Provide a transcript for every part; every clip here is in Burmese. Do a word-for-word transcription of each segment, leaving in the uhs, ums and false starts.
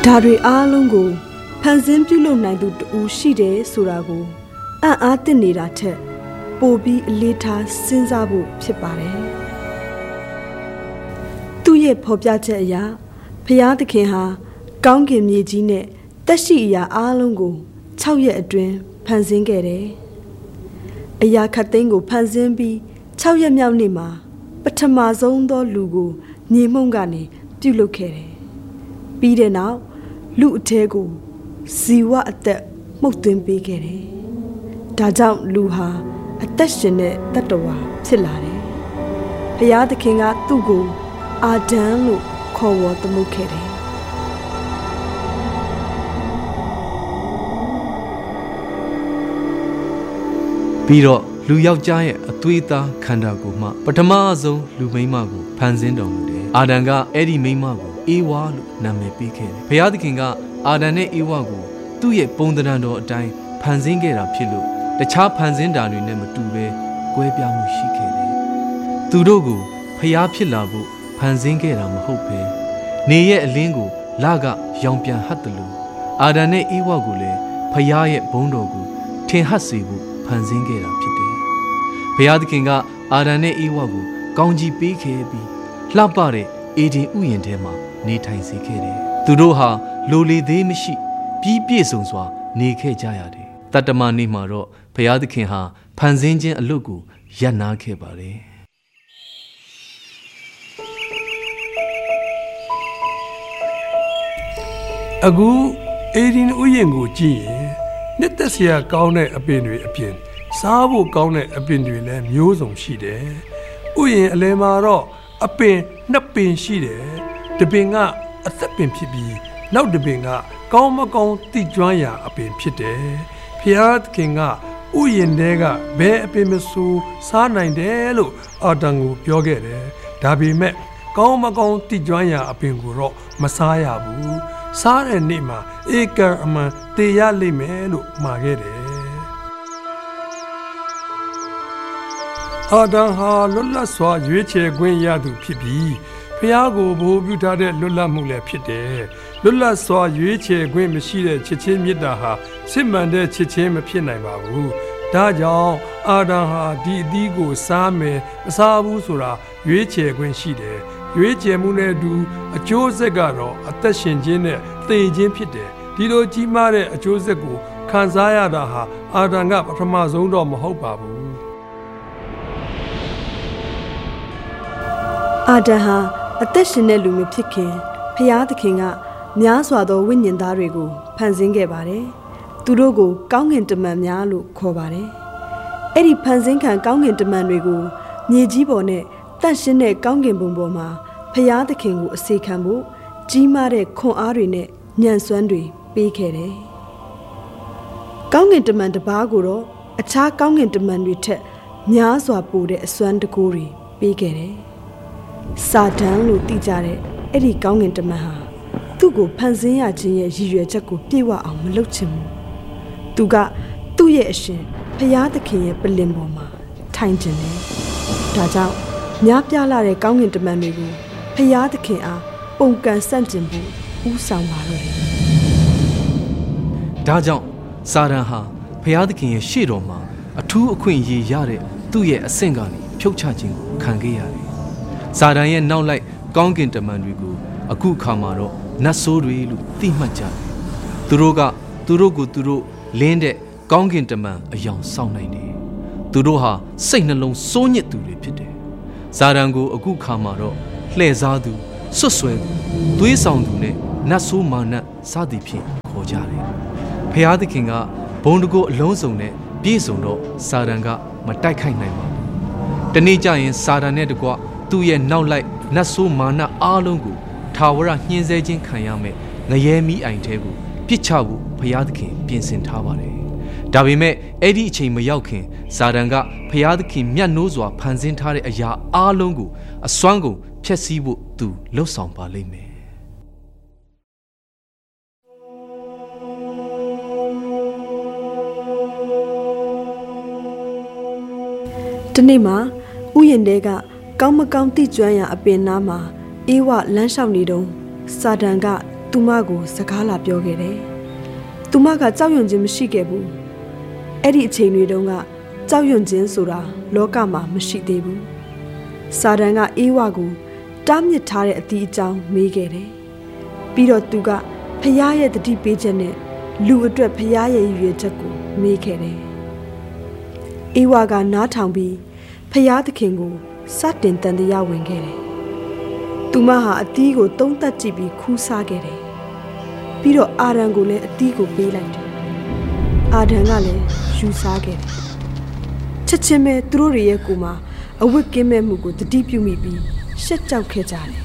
ဒါတွေအားလုံးကိုဖန်ဆင်းပြုလုပ်နိုင်သူတူရှိတယ်ဆိုတာကိုအံ့အားသင့်နေတာထက်ပိုပြီးအလေးထားစဉ်းစားဖို့ဖြစ်ပါတယ်သူ့ရဲ့ဖော်ပြချက်အရဘုရားသခင်ဟာကောင်းကင်မြေကြီးနဲ့တက်ရှိအရာအားလုံးကို၆ရက်အတွင်းဖန်ဆင်းခဲ့တယ်အရာခတ်သိမ်းကိုဖန်ဆင်းပြီး၆ရက်မြောက်နေ့မှာပထမဆုံးသောလူကိုမြေမှုန့်ကနေပြုလုပ်ခဲ့တယ်ပြီးတဲ့နောက်လူအထဲကိုဇီဝအသက်မှုတ်သွင်းပေးခဲ့တယ်ဒါကြောင့်လူဟာအသက်ရှင်တဲ့တတ္တဝါဖြစ်လာတယ်ဘုရားသခင်ကသူ့ကိုအာဒံလို့ခေါ်ဝေါ်သမုတ်ခဲ့တယ်ပြီးတော့လူယောက်ျားရဲ့အသွေးသားခန္ဓာကိုယ်မှပထမဆုံးလူမိန်းမကိုဖန်ဆင်းတော်မူတယ်အာဒံကအဲ့ဒီမိန်းမကိုအေဝါလို့နာမည်ပေးခဲ့တယ်ဘုရားသခင်ကအာဒံနဲ့အေဝါကိုသူ့ရဲ့ပုံသဏ္ဍာန်တော်အတိုင်းဖန်ဆင်းခဲ့တာဖြစ်လို့တခြားဖန်ဆင်းတာတွေနဲ့မတူဘဲကွဲပြားမှုရှိခဲ့တယ်သူတို့ကိုဖျားဖြစ်လာဖို့ဖန်ဆင်းခဲ့တာမဟုတ်ဘဲနေရဲ့အလင်းကိုလကရောင်ပြန်ဟတ်တယ်လို့အာဒံနဲ့အေဝါကိုလည်းဖျားရဲ့ဘုန်းတော်ကိုထင်ဟပ်စေဖို့ဖန်ဆင်းခဲ့တာဖြစ်တယ်ဘုရားသခင်ကအာဒံနဲ့အေဝါကိုကောင်းကြီးပေးခဲ့ပြီးလှပတဲ့အေဒင်ဥယျာဉ်ထဲမှာနေထိုင်စေခဲ့တယ်သူတို့ဟာလိုလေသေးမရှိပြီးပြည့်စုံစွာနေခဲ့ကြရတယ်တတ္တမနေ့မှာတော့ဘုရားသခင်ဟာဖန်ဆင်းခြင်းအလုပ်ကိုရပ်နားခဲ့ပါတယ်အခုအေဒင်ဥယျာဉ်ကိုကြည့်ရင်နှစ်သက်စရာကောင်းတဲ့အပင်တွေအပြင်စားဖို့ကောင်းတဲ့အပင်တွေလည်းမျိုးစုံရှိတယ်ဥယျာဉ်အလယ်မှာတော့အပင်နှစ်ပင်ရှိတယ်တပင်ကအသက်ပင်ဖြစ်ပြီးနောက်တပင်ကကောင်းမကောင်းသိကျွမ်းရာအပင်ဖြစ်တယ်ဖျားသခင်ကဥယျာဉ်ထဲကဘယ်အပင်မဆိုစားနိုင်တယ်လို့အာဒံကိုပြောခဲ့တယ်ဒါပေမဲ့ကောင်းမကောင်းသိကျွမ်းရာအပင်ကိုတော့မစားရဘူးစားတဲ့နေ့မှာဧကံအမှန်တည်ရလိမ့်မယ်လို့မှာခဲ့တယ်အာဒံဟာလွတ်လပ်စွာရွေးချယ်ခွင့်ရသူဖြစ်ပြီးဖျားကိုဘိုးပြုထားတဲ့လွတ်လပ်မှုလည်းဖြစ်တယ်လွတ်လပ်စွာရွေးချယ်ခွင့်မရှိတဲ့ချစ်ချင်းမေတ္တာဟာစစ်မှန်တဲ့ချစ်ချင်းမဖြစ်နိုင်ပါဘူးဒါကြောင့်အာဒံဟာဒီအသီးကိုစားမယ်မစားဘူးဆိုတာရွေးချယ်ခွင့်ရှိတယ်ရွေးချယ်မှုနဲ့အတူအကျိုးဆက်ကတော့အသက်ရှင်ခြင်းနဲ့သေခြင်းဖြစ်တယ်ဒီလိုကြီးမားတဲ့အကျိုးဆက်ကိုခံစားရတာဟာအာဒံကပထမဆုံးတော့မဟုတ်ပါဘူးအာဒံဟာအသက်ရှင်တဲ့လူမျိုးဖြစ်ခင်ဖျားသခင်ကများစွာသောဝိညာဉ်သားတွေကိုဖန်ဆင်းခဲ့ပါတယ်သူတို့ကိုကောင်းကင်တမန်များလို့ခေါ်ပါတယ်အဲ့ဒီဖန်ဆင်းခံကောင်းကင်တမန်တွေကိုမြေကြီးပေါ်နဲ့တန့်ရှင်းတဲ့ကောင်းကင်ဘုံပေါ်မှာဖျားသခင်ကိုအစေခံဖို့ကြီးမားတဲ့ခွန်အားတွေနဲ့ညံ့စွမ်းတွေပေးခဲ့တယ်ကောင်းကင်တမန်တစ်ပါးကိုတော့အခြားကောင်းကင်တမန်တွေထက်များစွာပိုတဲ့အစွမ်းတကူတွေပေးခဲ့တယ်စာတန်လို့သိကြတဲ့အဲ့ဒီကောင်းကင်တမန်ဟာသူ့ကိုဖန်ဆင်းရခြင်းရဲ့ရည်ရွယ်ချက်ကိုပြည့်ဝအောင်မလုပ်ချင်ဘူးသူကသူ့ရဲ့အရှင်ဖျားသခင်ရဲ့ပလင်ပေါ်မှာထိုင်ကျင်တယ်ဒါကြောင့်များပြားလာတဲ့ကောင်းကင်တမန်တွေကိုဖျားသခင်အားပုံကန်ဆန့်ကျင်ဖို့ဦးဆောင်ပါတော့တယ်ဒါကြောင့်စာတန်ဟာဖျားသခင်ရဲ့ရှေ့တော်မှာအထူးအခွင့်အရေးရတဲ့သူ့ရဲ့အဆင့်ကနေဖြုတ်ချခြင်းကိုခံခဲ့ရတယ်စာတန်ရဲ့နောက်လိုက်ကောင်းကင်တမန်တွေကိုအခုခါမှာတော့နတ်ဆိုးတွေလို့သိမှတ်ကြတယ်သူတို့ကသူတို့ကိုသူတို့လင်းတဲ့ကောင်းကင်တမန်အယောင်ဆောင်နိုင်တယ်သူတို့ဟာစိတ်နှလုံးစိုးညစ်သူတွေဖြစ်တယ်စာတန်ကိုအခုခါမှာတော့လှည့်စားသူဆွတ်ဆွဲသူသွေးဆောင်သူနဲ့နတ်ဆိုးမာနစသည်ဖြင့်ခေါ်ကြတယ်ဖျားသခင်ကဘုံတကိုအလုံးစုံနဲ့ပြည့်စုံတော့စာတန်ကမတိုက်ခိုက်နိုင်ပါဘူးတနေ့ကျရင်စာတန်နဲ့တကွသူ့ရဲ့နောက်လိုက်နတ်ဆိုးမာနအားလုံးကိုထာဝရညှင်းဆဲခြင်းခံရမယ်ငရဲမီးအိုင်ထဲကိုပြစ်ချဖို့ဘုရားသခင်ပြင်ဆင်ထားပါတယ်ဒါပေမဲ့အဲ့ဒီအချိန်မရောက်ခင်ဇာတန်ကဘုရားသခင်မြတ်နိုးစွာဖန်ဆင်းထားတဲ့အရာအားလုံးကိုအစွမ်းကုန်ဖျက်ဆီးဖို့သူလှုပ်ဆောင်ပါလိမ့်မယ်ဒီနေ့မှာဥယျာဉ်တဲကကောင်းမကောင်းသိကျွမ်းရာအပင်နားမှာအေးဝလမ်းလျှောက်နေတုန်းစာတန်ကသူမကိုစကားလာပြောခဲ့တယ်သူမကကြောက်ရွံ့ခြင်းမရှိခဲ့ဘူးအဲ့ဒီအချိန်တွေတုန်းကကြောက်ရွံ့ခြင်းဆိုတာလောကမှာမရှိသေးဘူးစာတန်ကအေးဝါကိုတားမြစ်ထားတဲ့အတီးအကြောင်းမေးခဲ့တယ်ပြီးတော့သူကဖခင်ရဲ့တတိပေးချက်နဲ့လူအတွက်ဖခင်ရဲ့ရည်ရွယ်ချက်ကိုမေးခဲ့တယ်အေးဝါကနားထောင်ပြီးဖခင်သခင်ကိုစတင်တန်တရားဝင်ခဲ့တယ်သူမဟာအတီးကိုသုံးသက်ကြည့်ပြီးခူးစားခဲ့တယ်ပြီးတော့အာဒံကိုလည်းအတီးကိုပေးလိုက်တယ်အာဒံကလည်းယူစားခဲ့တယ်ချက်ချင်းပဲသူတို့ရဲ့ကိုယ်မှာအဝတ်ကင်းမဲ့မှုကိုတတိပြုမိပြီးရှက်ကြောက်ခဲ့ကြတယ်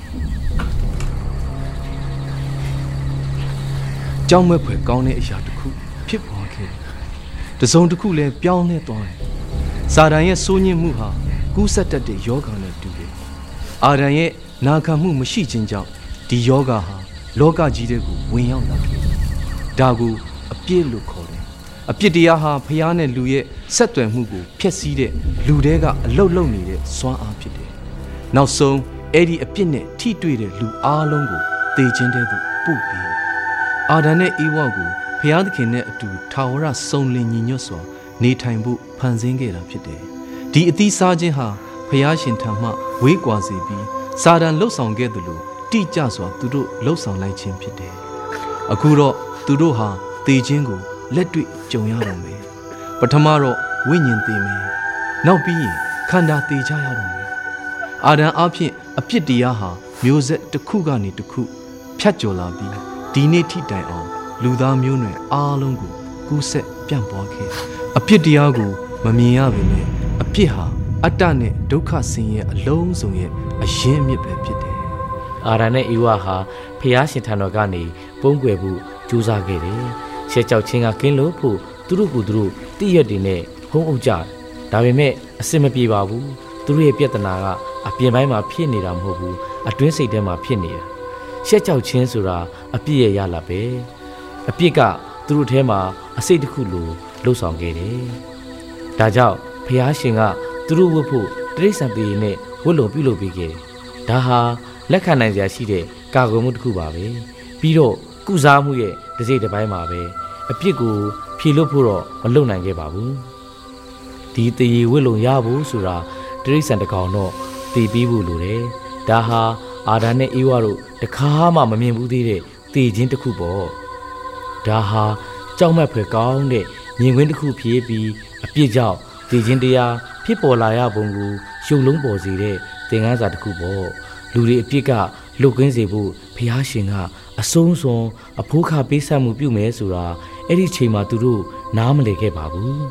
ကြောက်မက်ဖွယ်ကောင်းတဲ့အရာတစ်ခုဖြစ်ပေါ်ခဲ့တယ်တစုံတစ်ခုလည်းပြောင်းလဲသွားတယ်စာတန်ရဲ့စိုးညစ်မှုဟာကူးစက်တတ်တဲ့ယောဂါနဲ့တူတယ်အာဒံရဲ့နာခံမှုမရှိခြင်းကြောင့်ဒီယောဂါဟာလောကကြီးတွေကိုဝင်ရောက်လာတယ်ဒါကိုအပြစ်လို့ခေါ်တယ်အပြစ်တရားဟာဖျားနဲ့လူရဲ့ဆက်သွယ်မှုကိုဖျက်ဆီးတဲ့လူတွေကအလုတ်လုံနေတဲ့စွမ်းအားဖြစ်တယ်နောက်ဆုံးအဲ့ဒီအပြစ်နဲ့ထိတွေ့တဲ့လူအားလုံးကိုသေခြင်းတဲ့သူပို့ပြီးအာဒံနဲ့အေဝါကိုဖျားသခင်နဲ့အတူထာဝရစုံလင်ညီညွတ်စွာနေထိုင်ဖို့ဖန်ဆင်းခဲ့တာဖြစ်တယ်ဒီအသီးစားခြင်းဟာဖျားရှင်ထံမှဝေးကွာစေပြီးစာတန်လှုပ်ဆောင်ခဲ့သလိုတိကျစွာသူတို့လှုပ်ဆောင်လိုက်ခြင်းဖြစ်တယ်အခုတော့သူတို့ဟာသေခြင်းကိုလက်တွေ့ကြုံရတော့မယ်ပထမတော့ဝိညာဉ်သေမယ်နောက်ပြီးရင်ခန္ဓာသေကြရတော့မယ်အာဒံအဖြစ်အပြစ်တရားဟာမျိုးဆက်တစ်ခုကနေတစ်ခုဖြတ်ကျော်လာပြီးဒီနေ့ထိတိုင်အောင်လူသားမျိုးနွယ်အားလုံးကိုကူးဆက်ပြန့်ပွားခဲ့အပြစ်တရားကိုမမြင်ရပေမဲ့အပြစ်ဟာအတ္တနဲ့ဒုက္ခဆင်းရဲအလုံးစုံရဲ့အရင်းအမြစ်ပဲဖြစ်တယ်အာဒံနဲ့အေဝါဟာဖျားရှင်ထံတော်ကနေပုံကွယ်ဖို့ကြိုးစားခဲ့တယ်ရှက်ကြောက်ခြင်းကကင်းလို့ဖို့သူတို့ကိုသူတို့တိရက်တွေနဲ့ဟုံးအုပ်ကြတယ်ဒါပေမဲ့အစစ်မပြေပါဘူးသူတို့ရဲ့ပြဿနာကအပြင်ပိုင်းမှာဖြစ်နေတာမဟုတ်ဘူးအတွင်းစိတ်ထဲမှာဖြစ်နေတာရှက်ကြောက်ခြင်းဆိုတာအပြစ်ရဲ့ရလာပဲအပြစ်ကသူတို့ထဲမှာအစိတ်တစ်ခုလိုလှုပ်ဆောင်ခဲ့တယ်ဒါကြောင့်ဖျားရှင်ကသူတို့ဝတ်ဖို့တိရစ္ဆာန်တွေနဲ့ဝတ်လုံပြုလုပ်ပေးခဲ့တယ်ဒါဟာလက်ခံနိုင်စရာရှိတဲ့ကာကွယ်မှုတစ်ခုပါပဲပြီးတော့ကုစားမှုရဲ့တစ်စိတ်တစ်ပိုင်းမှာပဲအပြစ်ကိုဖြေလွတ်ဖို့တော့မလုပ်နိုင်ခဲ့ပါဘူးဒီတရေဝတ်လုံရဖို့ဆိုတာတိရစ္ဆာန်တစ်ကောင်တော့တည်ပြီးဖို့လိုတယ်ဒါဟာအာဒံနဲ့အေဝါတို့တခါမှမမြင်ဘူးသေးတဲ့တည်ခြင်းတစ်ခုပေါ့ဒါဟာကြောက်မက်ဖွယ်ကောင်းတဲ့မြင်ကွင်းတစ်ခုဖြစ်ပြီးအပြစ်ကြောင့်တည်ခြင်းတရားဖြစ်ပေါ်လာရပုံကိုရှုပ်လုံးပေါ်စေတဲ့သင်ခန်းစာတစ်ခုပေါ့လူတွေအပြစ်ကလွတ်ကင်းစေဖို့ဘုရားရှင်ကအဆုံးစွန်အဖိုးခပေးဆပ်မှုပြုမယ်ဆိုတာအဲ့ဒီချိန်မှာသူတို့နားမလည်ခဲ့ပါဘူး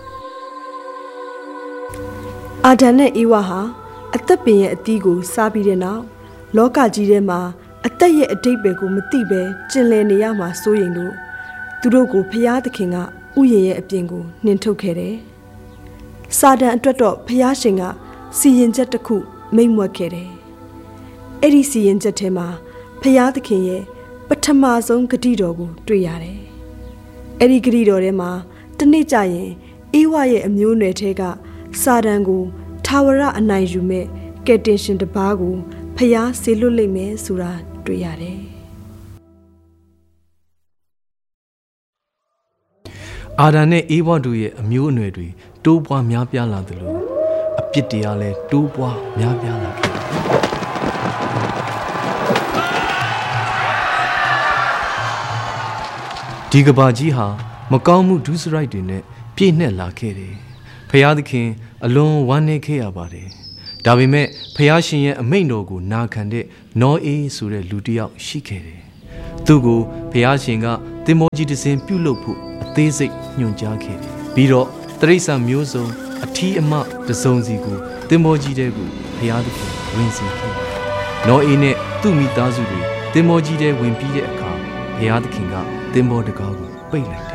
အာဒံနဲ့အေဝါဟာအသက်ပင်ရဲ့အတီးကိုစားပြီးတဲ့နောက်လောကကြီးထဲမှာအသက်ရဲ့အတိတ်ပဲကိုမသိပဲကျင်လည်နေရမှာစိုးရိမ်လို့သူတို့ကိုဖျားသခင်ကဥယျာဉ်ရဲ့အပြင်ကိုနှင်ထုတ်ခဲ့တယ်စာတန်အတွက်တော့ဖျားရှင်ကစီရင်ချက်တစ်ခုမိန့်မွက်ခဲ့တယ်အဲ့ဒီစီရင်ချက်ထဲမှာဖျားသခင်ရဲ့ပထမဆုံးဂတိတော်ကိုတွေ့ရတယ်အဲ့ဒီဂတိတော်ထဲမှာတနေ့ကျရင်အေဝါရဲ့အမျိုးနွယ်ထဲကစာတန်ကိုထာဝရအနိုင်ယူမဲ့ကယ်တင်ရှင်တစ်ပါးကိုဖျားဆေလွတ်လိမ့်မယ်ဆိုတာတွေ့ရတယ်အာဒံနဲ့အေဝါတို့ရဲ့အမျိုးအနွယ်တွေတိုးပွားများပြားလာသလိုအပြစ်တရားလည်းတိုးပွားများပြားလာခဲ့ဒီကဘာကြီးဟာမကောင်းမှုဒုစရိုက်တွေနဲ့ပြည့်နှက်လာခဲ့တယ်ဖျားသခင်အလွန်ဝမ်းနည်းခဲ့ရပါတယ်ဒါပေမဲ့ဖျားရှင်ရဲ့အမိန့်တော်ကိုနာခံတဲ့နောအေးဆိုတဲ့လူတစ်ယောက်ရှိခဲ့တယ်သူကိုဖျားရှင်ကသင်္ဘောကြီးတစ်စင်းပြုတ်လုပ်ဖို့အသေးစိတ်ညွှန်ကြားခဲ့တယ်ပြီးတော့တိရစ္ဆာန်မျိုးစုံအထီးအမတစုံစီကိုသင်္ဘောကြီးတဲကိုဖျားသခင်ဝင်စေခဲ့တယ်နောအေးနဲ့သူ့မိသားစုတွေသင်္ဘောကြီးတဲဝင်ပြီးတဲ့အခါဖျားသခင်ကသင်္ဘောတကားကိုပိတ်လိုက်တယ်